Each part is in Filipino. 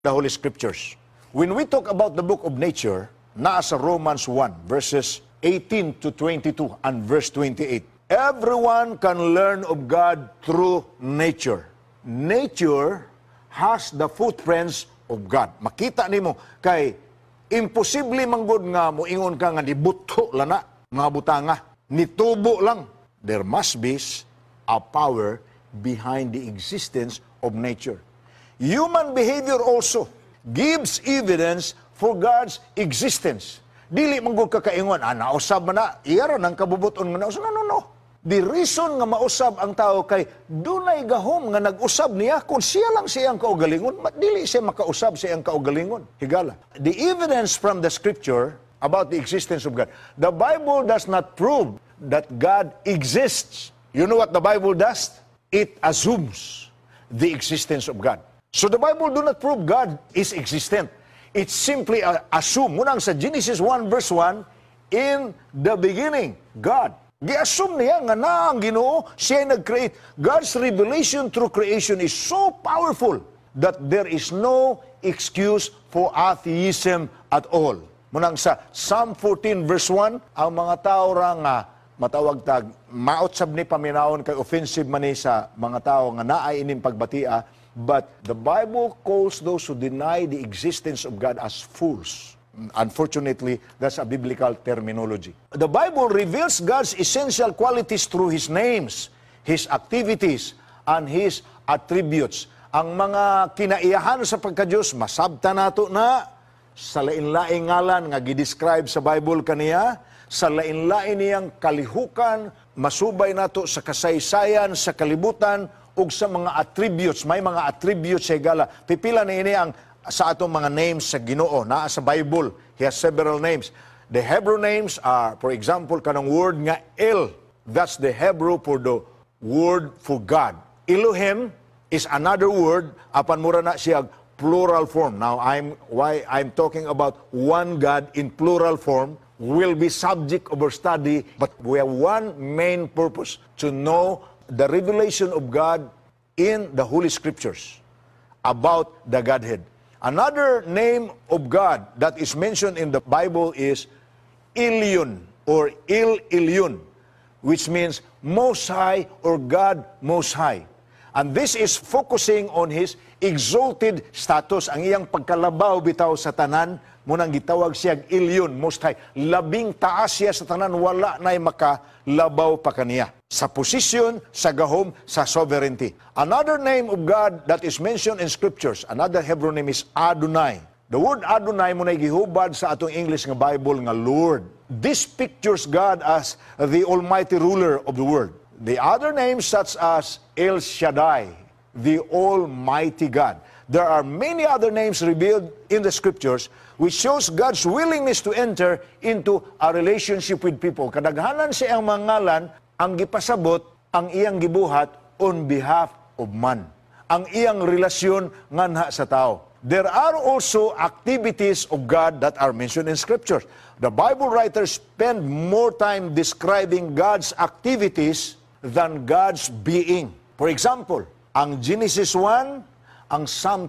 the Holy Scriptures. When we talk about the book of nature, naa sa Romans 1, verses 18 to 22 and verse 28. Everyone can learn of God through nature. Nature has the footprints of God. Makita nimo kay imposible manggod nga mo ingon ka nga nibuto lana mga butanga. Nitubo lang. There must be a power behind the existence of nature. Human behavior also gives evidence for God's existence. Dili manggod ka kaingon, nausab man na, iyaro nang kabubuton nga nausab. No. The reason nga mausab ang tao kay dunay gahom nga nag-usab niya kung siya lang siyang kaugalingon, dili siya makausab siyang kaugalingon. Higala. The evidence from the Scripture about the existence of God. The Bible does not prove that God exists. You know what the Bible does? It assumes the existence of God. So the Bible do not prove God is existent. It simply assume. Munang sa Genesis 1 verse 1, in the beginning, God. Gi-assume niya nga na ang Ginoo, siya nag-create. God's revelation through creation is so powerful that there is no excuse for atheism at all. Munang sa Psalm 14 verse 1, ang mga tao ra nga matawag tag, maotsab ni paminawon kay offensive man ni sa mga tao nga naay ining pagbatia, but the Bible calls those who deny the existence of God as fools. Unfortunately, that's a biblical terminology. The Bible reveals God's essential qualities through His names, His activities, and His attributes. Ang mga kinaiyahan sa pagka-Diyos, masabta nato na sa lain-laing ngalan nga gidescribe sa Bible kaniya, sa lain-lain niyang kalihukan, masubay nato sa kasaysayan, sa kalibutan, ug sa mga attributes. May mga attributes sa higala. Pipila na ini ang sa atong mga names sa Ginoo. Naa sa Bible, He has several names. The Hebrew names are, for example, kanang word nga El. That's the Hebrew for the word for God. Elohim is another word, apan mura na siya plural form. Now, why I'm talking about one God in plural form will be subject of our study, but we have one main purpose, to know the revelation of God in the Holy Scriptures about the Godhead. Another name of God that is mentioned in the Bible is Elyon or El Elyon, which means Most High or God Most High. And this is focusing on His exalted status, ang iyang pagkalabaw bitaw sa tanan, munang gitawag siya Elyon, Most High. Labing taas siya sa tanan, wala na'y makalabaw pa kaniya. Sa posisyon, sa gahom, sa sovereignty. Another name of God that is mentioned in Scriptures, another Hebrew name is Adonai. The word Adonai mo na gihubad sa atong English nga Bible nga Lord. This pictures God as the almighty ruler of the world. The other names such as El Shaddai, the Almighty God. There are many other names revealed in the Scriptures which shows God's willingness to enter into a relationship with people. Kadaghanan siya ang mga ngalan, ang gipasabot, ang iyang gibuhat on behalf of man. Ang iyang relasyon nganha sa tao. There are also activities of God that are mentioned in Scriptures. The Bible writers spend more time describing God's activities than God's being. For example, ang Genesis 1, ang Psalm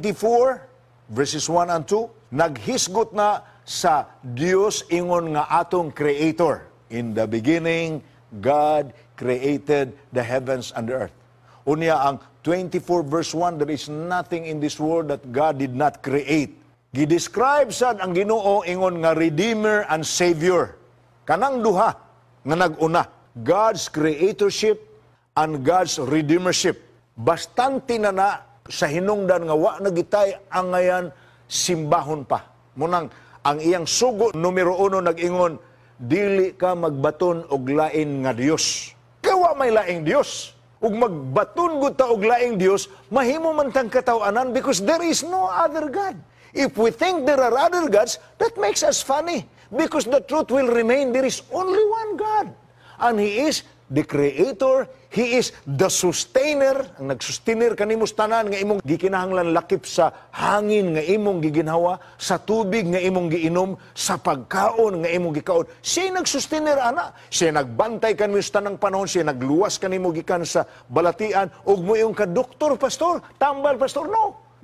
24, verses 1 and 2, naghisgot na sa Dios ingon nga atong Creator. In the beginning, God created the heavens and the earth. Unya ang 24 verse 1, there is nothing in this world that God did not create. Gidescribe sad ang Ginoo ingon nga Redeemer and Savior. Kanang duha nga nag-una, God's creatorship and God's redeemership. Bastante na sa hinungdan nga wa nagitay ang ngayan simbahon pa. Munang ang iyang sugo numero 1 nag-ingon, dili ka magbaton og lain nga Dios. Kawa may laing Dios. Ug magbaton gud ta og laing Dios, mahimo man tang kataw-anan because there is no other God. If we think there are other gods, that makes us funny because the truth will remain there is only one God. And He is the Creator, He is the Sustainer, ang nagsustainer kanimos tanan nga imong gikinahanglan lakip sa hangin nga imong giginhawa, sa tubig nga imong giinom, sa pagkaon nga imong gikaon. Siya nagsustainer ana, siya nagbantay kanimos tanang panahon, siya nagluwas kanimo gikan sa balatian, ug mo yung ka doktor pastor, tambal pastor, no.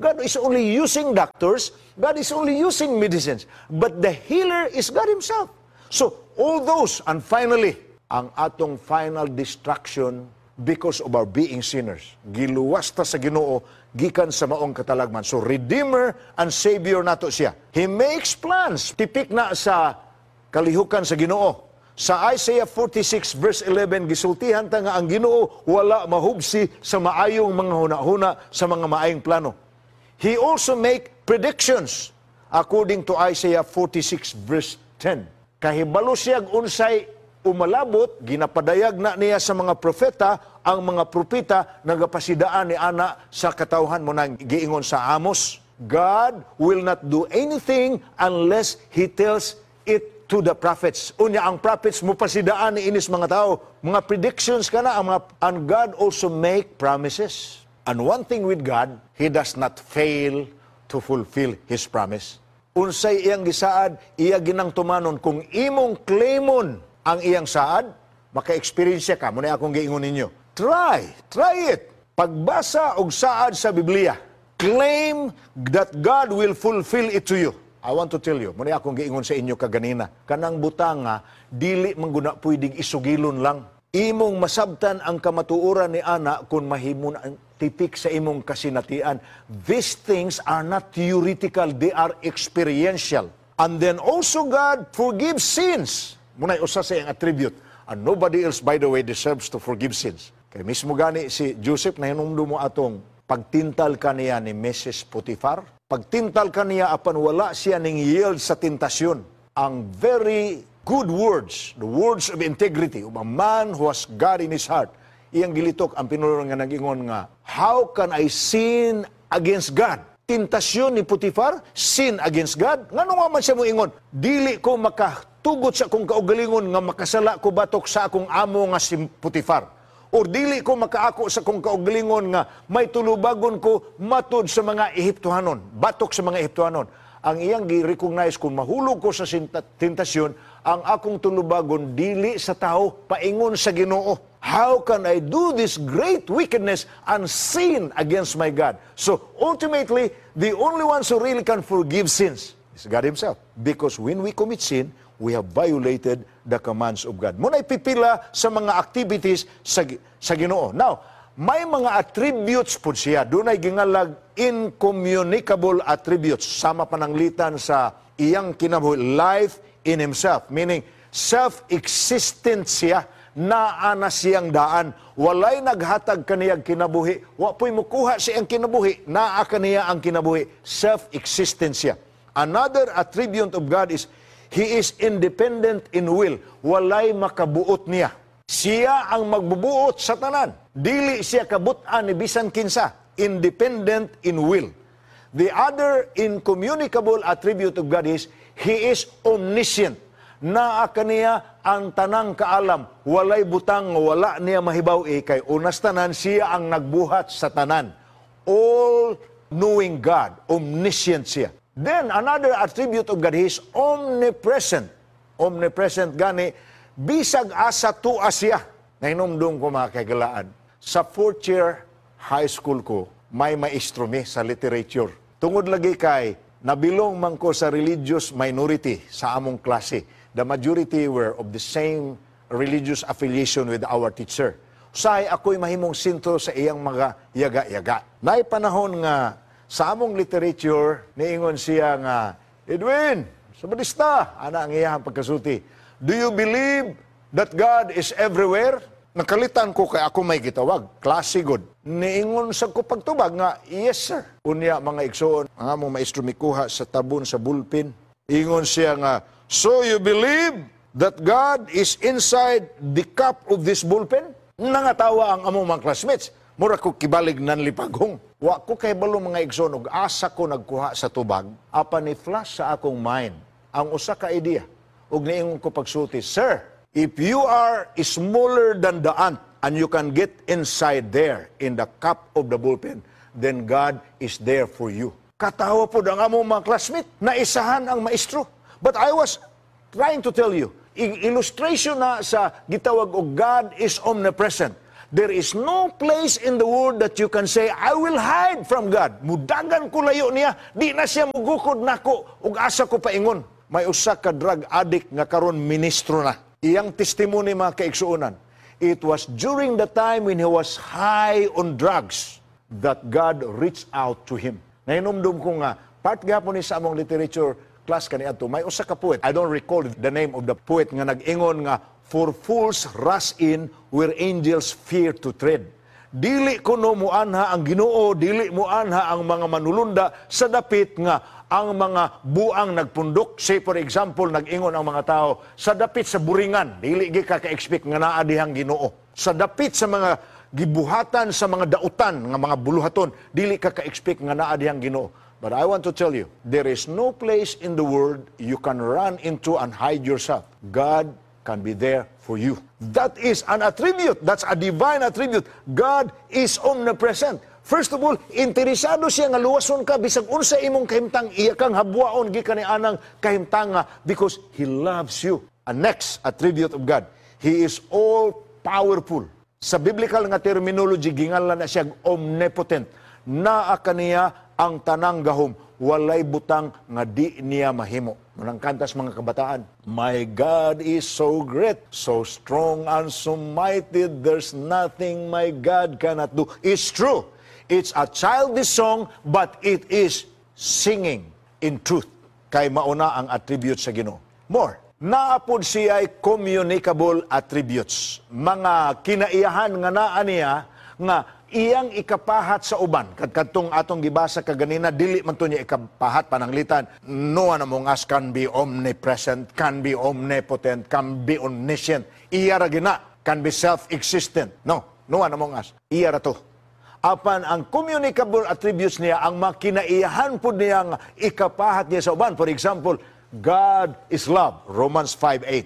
God is only using doctors. God is only using medicines. But the healer is God Himself. So, all those, and finally, ang atong final destruction because of our being sinners. Giluwas ta sa Ginoo, gikan sa maong katalagman. So, Redeemer and Savior nato siya. He makes plans. Tipik na sa kalihukan sa Ginoo. Sa Isaiah 46 verse 11, gisultihan ta nga ang Ginoo wala mahubsi sa maayong mga hunahuna sa mga maayong plano. He also make predictions according to Isaiah 46 verse 10. Kahibalo siyag unsay umalabot, ginapadayag na niya sa mga propeta, ang mga propeta nagapasidaan ni ana sa katawhan mo nang giingon sa Amos. God will not do anything unless He tells it to the prophets. Unya, ang prophets mo pasidaan ni inis mga tao. Mga predictions ka na. And God also make promises. And one thing with God, He does not fail to fulfill His promise. Unsay iyang gisaad, iya ginang tumanon. Kung imong claimon ang iyang saad, maka-experience ka. Muna akong giingon ninyo. Try it. Pagbasa og saad sa Biblia, claim that God will fulfill it to you. I want to tell you, muna akong giingon sa inyo kaganina, kanang butanga, dili mangguna pwedeng isugilon lang. Imong masabtan ang kamatuoran ni ana kung mahimon ang tipik sa imong kasinatian. These things are not theoretical, they are experiential. And then also God forgives sins. Muna'y usa sa iyang attribute. And nobody else, by the way, deserves to forgive sins. Kaya mismo gani si Joseph na hinumdo mo atong pagtintal kaniya ni Mrs. Potiphar. Pagtintal kaniya apan wala siya ning yield sa tentasyon. Ang very good words, the words of integrity of a man who has God in his heart, iyang gilitok ang pinulong nga nag-ingon nga, how can I sin against God? Tentasyon ni Potiphar, sin against God. Ngano nga man siya mo ingon, dili ko makatugot sa akong kaugalingon nga makasala ko batok sa akong amo nga si Potiphar. O dili ko makaako sa kong kaugalingon nga may tulubagon ko matod sa mga Ehiptohanon, batok sa mga Ehiptohanon. Ang iyang gi-recognize kung mahulog ko sa tentasyon, ang akong tulubagon dili sa tao, paingon sa Ginoo. How can I do this great wickedness and sin against my God? So ultimately, the only ones who really can forgive sins is God Himself. Because when we commit sin, we have violated the commands of God. Muna'y pipila sa mga activities sa Ginoo. Now, may mga attributes po siya. Doon ay gingalag incommunicable attributes. Sama pananglitan sa iyang kinabuhi, life in Himself. Meaning, self-existent siya, naana siyang daan. Walay naghatag kaniyang kinabuhi. Wapoy mukuha siyang kinabuhi, naa kaniya ang kinabuhi. Self-existent siya. Another attribute of God is He is independent in will. Walay makabuot niya. Siya ang magbubuot sa tanan. Dili siya kabutan ni bisan kinsa. Independent in will. The other incommunicable attribute of God is He is omniscient. Naa kaniya ang tanang kaalam. Walay butang, wala niya mahibaw kay unas tanan, siya ang nagbuhat sa tanan. All-knowing God. Omniscient siya. Then, another attribute of God, He is omnipresent. Omnipresent gani, bisag asa tuwa siya. Nahinumdum ko mga kagalaan. Sa 4th year high school ko, may maestro mi sa literature. Tungod lagi kay, nabilong man ko sa religious minority sa among klase. The majority were of the same religious affiliation with our teacher. Usahay ako'y mahimong sintro sa iyang mga yaga-yaga. Naay panahon nga, sa among literature, niingon siya nga, Edwin, sabadista, ana ang iyahang pagkasuti. Do you believe that God is everywhere? Nakalitan ko kay ako may gitawag, klase good. Niingon sa ko pagtubag nga, yes sir. Unya mga igsoon, ang among maestro mikuha sa tabon sa bulpin. Ingon siya nga, so you believe that God is inside the cup of this bullpen? Nangatawa ang among mga classmates. Mura ko kibalig nan lipagong. Wa ko kay balo mga igsoon og asa ko nagkuha sa tubag, apan ni flash sa akong mind ang usa ka idea. Ug niingon ko pagsulti, sir, if you are smaller than the ant and you can get inside there in the cup of the bullpen, then God is there for you. Katawa po ang among mga classmate na isahan ang maestro. But I was trying to tell you, illustration na sa gitawag og God is omnipresent. There is no place in the world that you can say, I will hide from God. Mudagan ko layo niya, di na siya mugukod nako, ug asa ko paingon. May usa ka drug addict nga karon ministro na. Iyang testimony mga kaigsuonan. It was during the time when he was high on drugs that God reached out to him. Nainumdum ko nga, part gapon ni sa among literature class kaniadto, may usa ka poet. I don't recall the name of the poet nga nag-ingon nga, for fools rush in where angels fear to tread. Dili kuno mo anha ang Ginoo, dili mo anha ang mga manulunda sa dapit nga ang mga buang nagpundok. Say for example, nag-ingon ang mga tao sa dapit sa buringan, dili gi ka ka-expect nga naa dihang Ginoo. Sa dapit sa mga gibuhatan sa mga dautan nga mga buluhaton, dili ka ka-expect nga naa dihang Ginoo. But I want to tell you, there is no place in the world you can run into and hide yourself. God can be there for you. That is an attribute. That's a divine attribute. God is omnipresent. First of all, interesado siya nga luwason ka bisag unsa imong kahimtang iya kang habwaon gikan ni anang kahimtang because He loves you. And next attribute of God, He is all powerful. Sa biblical nga terminology gingalan na siya omnipotent. Naa kaniya ang tanang gahom, walay butang nga di niya mahimo. Munang kantas mga kabataan, my God is so great, so strong and so mighty, there's nothing my God cannot do. It's true. It's a childish song, but it is singing in truth. Kay mauna ang attributes sa Ginoo. More. Naapod siya ay communicable attributes. Mga kinaiyahan nga naa niya nga iyang ikapahat sa uban. Kadtong atong gibasa kaganina, dili man to niya ikapahat pananglitan. No one among us can be omnipresent, can be omnipotent, can be omniscient. Iya ra gina, can be self-existent. No one among us. Iya ra to. Apan ang communicable attributes niya, ang makinaiyahan po niya nga ikapahat niya sa uban. For example, God is love, Romans 5:8.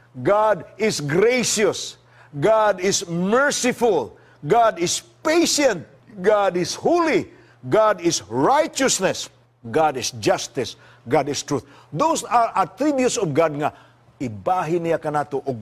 God is gracious. God is merciful. God is patient. God is holy. God is righteousness. God is justice. God is truth. Those are attributes of God nga ibahin niya kanato og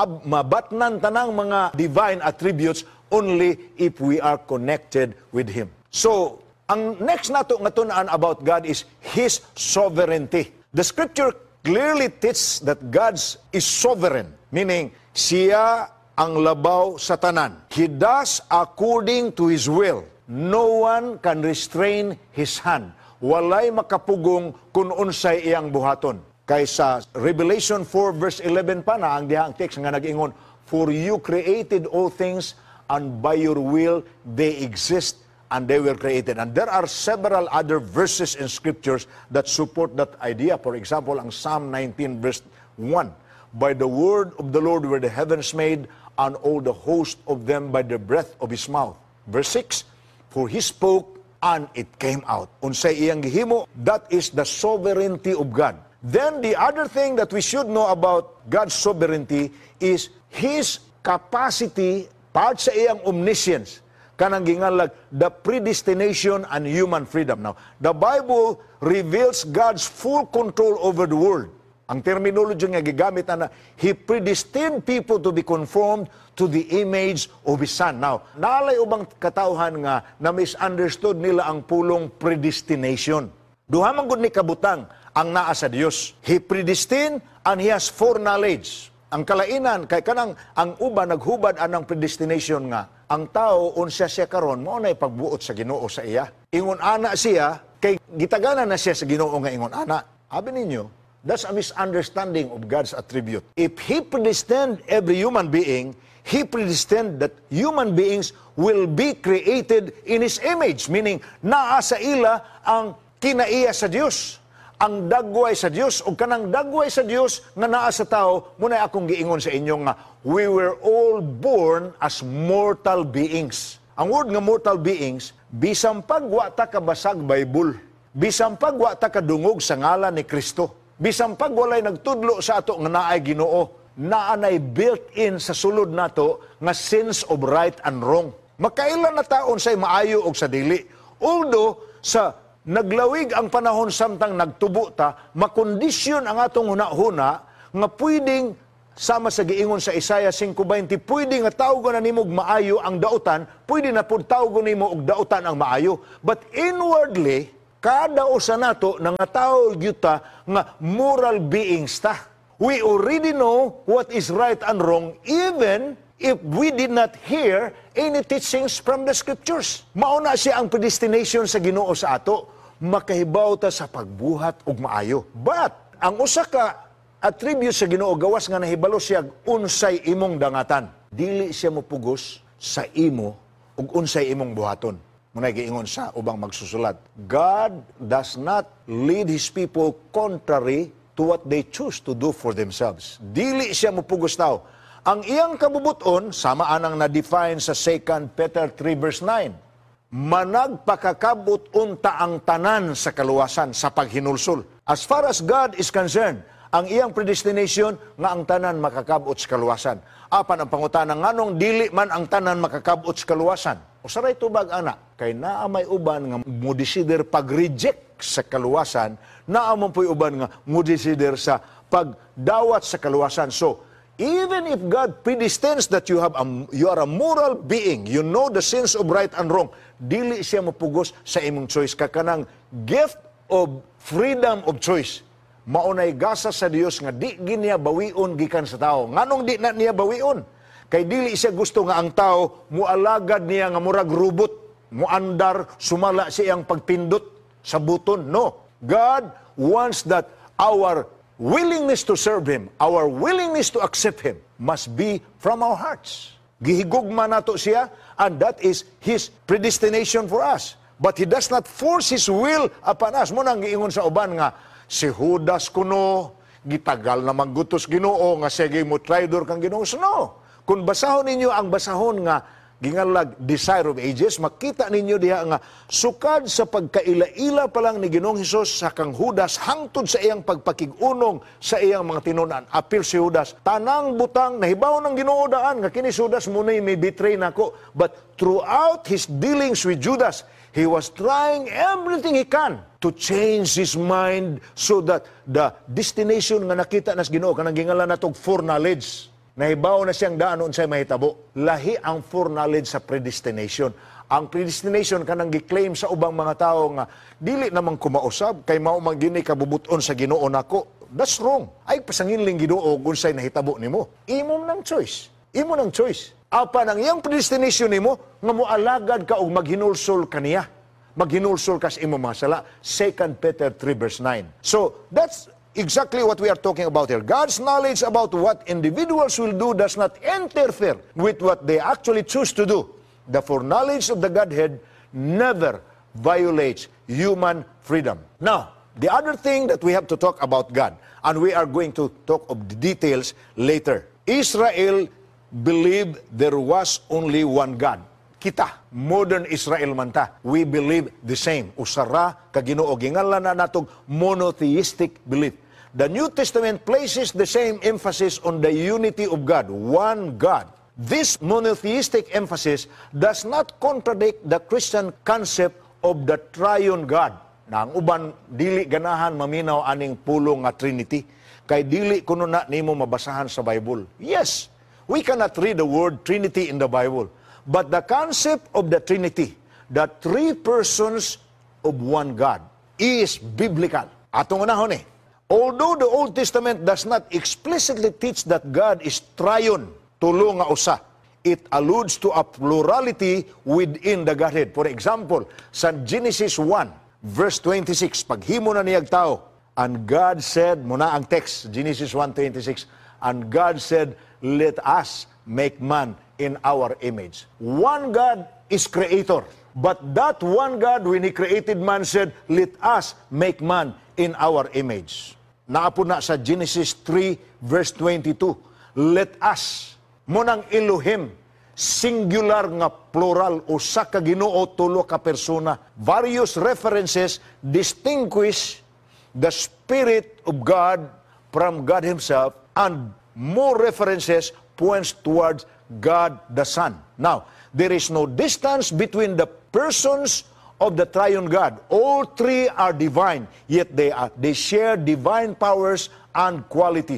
mabatnan tanang mga divine attributes only if we are connected with Him. So, ang next nato nga tunaan about God is His sovereignty. The scripture clearly teaches that God is sovereign, meaning siya ang labaw sa tanan. He does according to His will. No one can restrain His hand. Walay makapugong kung unsay iyang buhaton. Kaysa Revelation 4 verse 11 pa na ang dihang text nga nag-ingon, for you created all things, and by your will they exist and they were created. And there are several other verses in scriptures that support that idea. For example, ang Psalm 19 verse 1. By the word of the Lord were the heavens made, and all the host of them by the breath of His mouth. Verse 6, for He spoke, and it came out. Unsay iyang gihimo, that is the sovereignty of God. Then the other thing that we should know about God's sovereignty is His capacity, part sa iyang omniscience, kanang gingalag, the predestination and human freedom. Now, the Bible reveals God's full control over the world. Ang terminology nga gigamit na He predestined people to be conformed to the image of His Son. Now, naalay ubang katauhan nga na misunderstood nila ang pulong predestination. Duha man gud ni kabutang ang naa sa Dios. He predestined and He has foreknowledge. Ang kalainan kay kanang ang uban naghubad anang predestination nga ang tao unsa siya karon mao nay pagbuot sa Ginoo sa iya. Ingon ana siya kay gitaganan na siya sa Ginoo nga ingon ana. Abi ninyo, that's a misunderstanding of God's attribute. If He predestined every human being, He predestined that human beings will be created in His image. Meaning, naa sa ila ang kinaiya sa Diyos. Ang dagway sa Diyos. O kanang dagway sa Diyos nga naa sa tao, muna akong giingon sa inyo nga, we were all born as mortal beings. Ang word nga mortal beings, bisang pagwa ta kabasag Bible, bisang pagwa ta kadungog sa ngalan ni Kristo, bisang pagwalay nagtudlo sa ato nga naay Ginoo, naanay built-in sa sulod nato nga sense of right and wrong. Makailan na taon say maayo og sa dili. Although sa naglawig ang panahon samtang nagtubo ta, makondisyon ang atong hunahuna nga pwedeng sama sa giingon sa Isaiah 5:20, pwede nga tawgon na nimo og maayo ang dautan, pwede na pud tawgon nimo og dautan ang maayo. But inwardly, kada usa nato nangatao gyud ta nga moral beings ta. We already know what is right and wrong even if we did not hear any teachings from the scriptures. Mauna siya ang predestination sa Ginoo sa ato, makahibaw ta sa pagbuhat og maayo. But ang usa ka attribute sa Ginoo gawas nga nahibalo siya unsay imong dangatan. Dili siya mopugos sa imo ug unsay imong buhaton. Muna giingon sa ubang magsusulat, God does not lead His people contrary to what they choose to do for themselves. Dili siya mopugos tao. Ang iyang kabubuton, sama anang na-define sa 2 Peter 3 verse 9, managpakakabot unta ang tanan sa kaluwasan sa paghinulsol. As far as God is concerned, ang iyang predestination nga ang tanan makakabot sa kaluwasan. Apan ang pangutana, nganong dili man ang tanan makakabot sa kaluwasan? Usaray tubag ana, kay naa may uban nga mo-desider pag-reject sa kaluwasan, naa man po'y uban nga mo-desider sa pagdawat sa kaluwasan. So, even if God predestines that you are a moral being, you know the sins of right and wrong, dili siya mapugos sa imong choice. Kakanang gift of freedom of choice. Maunay gasa sa Dios nga di niya bawion gikan sa tao. Nganong di na niya bawion? Kay dili siya gusto nga ang tao mualagad niya nga murag robot, muandar, sumala siyang pagpindot sa buton. No. God wants that our willingness to serve Him, our willingness to accept Him, must be from our hearts. Gihigugma nato siya, and that is His predestination for us. But He does not force His will upon us. Muna ang giingon sa uban nga, si Judas kuno, gitagal na maggutos Ginoo, nga sige mo traidor kang Ginoo. So no. Kung basahon ninyo ang basahon nga, gingalag Desire of Ages, makita ninyo diha nga sukad sa pagkaila-ila pa lang ni Ginoong Hesus sa kang Judas hangtod sa iyang pagpakig-unong sa iyang mga tinunan. Apil si Judas, tanang butang nahibaw ng Ginoo daan nga kini Judas munay may betray nako. But throughout his dealings with Judas, he was trying everything he can to change his mind so that the destination nga nakita nas Ginoo kanang gingalan natog foreknowledge. Nahibaw na siyang daan unsay mahitabo. Lahi ang foreknowledge sa predestination. Ang predestination kanang gi-claim sa ubang mga tao nga dili namang kumausab kay mao man gini kabubuton sa Ginoo nako. That's wrong. Ay pasanginling Ginoo unsay nahitabo nimo. Imo nang choice. Imo nang choice. Apan ang iyang predestination nimo nga moalagad ka og maghinulsol kaniya. Maghinulsol ka sa imong mga sala. 2 Peter 3 verse 9. So that's exactly what we are talking about here. God's knowledge about what individuals will do does not interfere with what they actually choose to do. The foreknowledge of the Godhead never violates human freedom. Now, the other thing that we have to talk about God, and we are going to talk of the details later. Israel believed there was only one God. Kita, modern Israel man ta, we believe the same. Usara, kaginoo, gingalan na natong monotheistic belief. The New Testament places the same emphasis on the unity of God, one God. This monotheistic emphasis does not contradict the Christian concept of the triune God. Na ang uban, dili ganahan maminaw aning pulong nga Trinity. Kay dili kuno na nimo mabasahan sa Bible. Yes, we cannot read the word Trinity in the Bible. But the concept of the Trinity, the three persons of one God, is biblical. Atong unahon although the Old Testament does not explicitly teach that God is triune, tulo nga usa, it alludes to a plurality within the Godhead. For example, sa Genesis 1, verse 26, paghimo na niyag tao, and God said, muna ang text, Genesis 1:26, and God said, let us make man in our image. One God is creator. But that one God, when He created man, said, let us make man in our image. Naapo na sa Genesis 3, verse 22. Let us, munang Elohim, singular nga plural, usa ka Ginoo, tulo ka persona. Various references distinguish the Spirit of God from God Himself, and more references points towards God the Son. Now, there is no distance between the persons of the triune God. All three are divine, yet they share divine powers and qualities.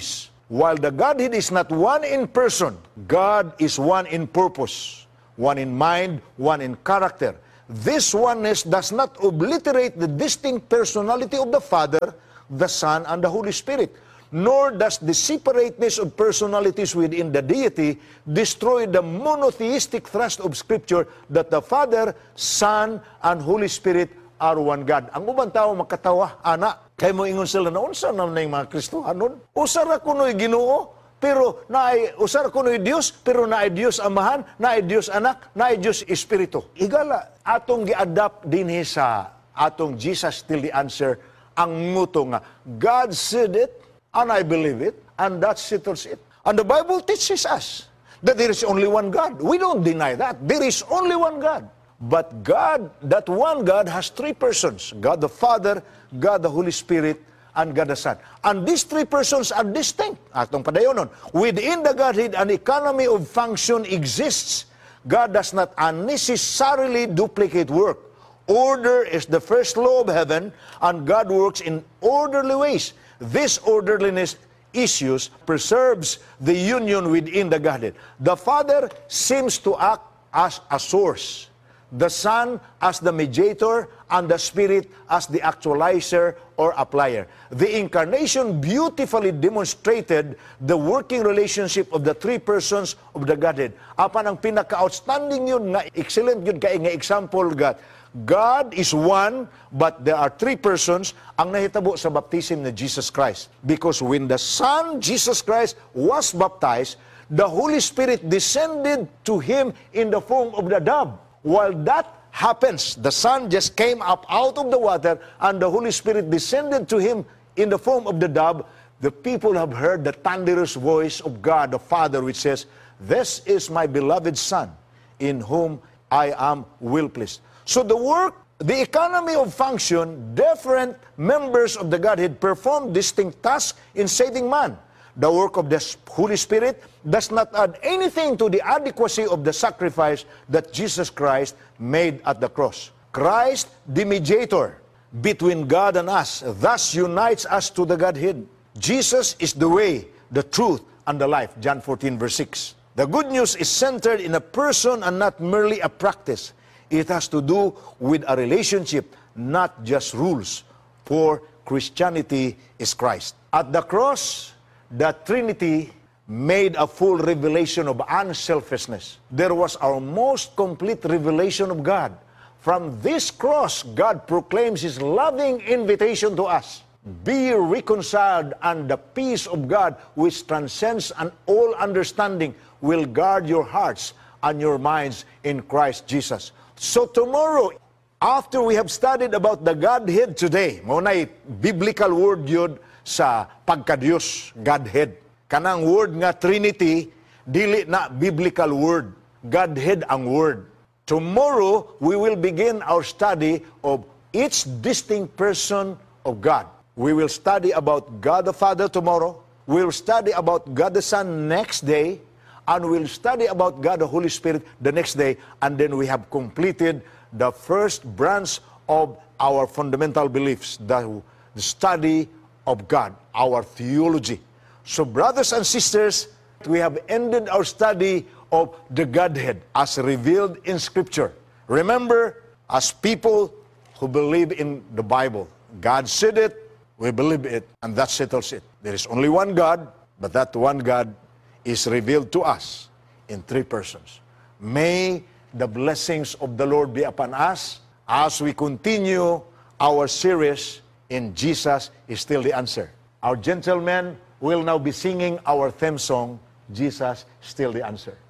While the Godhead is not one in person, God is one in purpose, one in mind, one in character. This oneness does not obliterate the distinct personality of the Father, the Son, and the Holy Spirit. Nor does the separateness of personalities within the deity destroy the monotheistic thrust of Scripture that the Father, Son, and Holy Spirit are one God. Ang ubang tao makatawa, ana, kay mo ingon sila na unsa na yung mga Kristohanon? Usara ko no'y Ginoo, pero usara ko no'y Dios, pero naay Dios Amahan, naay Dios Anak, naay Dios Espiritu. Igala, atong gi-adapt din sa atong Jesus still the answer, ang nguto nga, God said it, and I believe it, and that settles it. And the Bible teaches us that there is only one God. We don't deny that. There is only one God. But God, that one God has three persons. God the Father, God the Holy Spirit, and God the Son. And these three persons are distinct. Atong padayonon. Within the Godhead, an economy of function exists. God does not unnecessarily duplicate work. Order is the first law of heaven, and God works in orderly ways. This orderliness issues preserves the union within the Godhead. The Father seems to act as a source, the Son as the mediator, and the Spirit as the actualizer or applier. The Incarnation beautifully demonstrated the working relationship of the three persons of the Godhead. Apan ang pinaka-outstanding yun, nga excellent yun kay nga example, God is one, but there are three persons ang nahitabo sa baptism ni Jesus Christ. Because when the Son, Jesus Christ, was baptized, the Holy Spirit descended to Him in the form of the dove. While that happens, the Son just came up out of the water, and the Holy Spirit descended to Him in the form of the dove. The people have heard the thunderous voice of God, the Father, which says, "This is my beloved Son, in whom I am well pleased." So the work, the economy of function, different members of the Godhead perform distinct tasks in saving man. The work of the Holy Spirit does not add anything to the adequacy of the sacrifice that Jesus Christ made at the cross. Christ, the mediator between God and us, thus unites us to the Godhead. Jesus is the way, the truth, and the life. John 14, verse 6. The good news is centered in a person and not merely a practice. It has to do with a relationship, not just rules. For Christianity is Christ. At the cross, the Trinity made a full revelation of unselfishness. There was our most complete revelation of God. From this cross, God proclaims His loving invitation to us. Be reconciled, and the peace of God, which transcends all understanding, will guard your hearts and your minds in Christ Jesus. So tomorrow, after we have studied about the Godhead today, maunay biblical word yun sa pagka-Diyos, Godhead. Kanang word nga Trinity, dili na biblical word. Godhead ang word. Tomorrow, we will begin our study of each distinct person of God. We will study about God the Father tomorrow. We will study about God the Son next day. And we'll study about God the Holy Spirit the next day. And then we have completed the first branch of our fundamental beliefs, the study of God, our theology. So brothers and sisters, we have ended our study of the Godhead as revealed in Scripture. Remember, as people who believe in the Bible, God said it, we believe it, and that settles it. There is only one God, but that one God is revealed to us in three persons. May the blessings of the Lord be upon us as we continue our series in Jesus is Still the Answer. Our gentlemen will now be singing our theme song, Jesus Still the Answer.